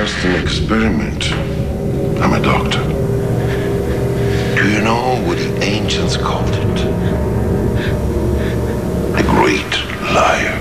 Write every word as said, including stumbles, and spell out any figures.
just an experiment. I'm a doctor. Do you know what the ancients called it? The great liar.